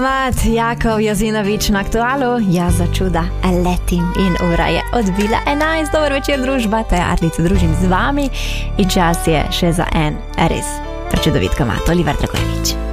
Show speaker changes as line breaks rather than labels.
Mat Jakov Jozinovič na Aktualu, ja za čuda letim in ura je odbila 11. Dober večer družba, to je Arlica, družim z vami in čas je še za en res prečudovit komat. Oliver Dragojevič.